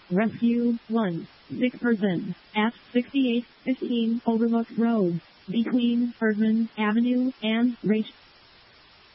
Rescue 1. Sick person at 6815 Overlook Road, between Erdman Avenue and Rach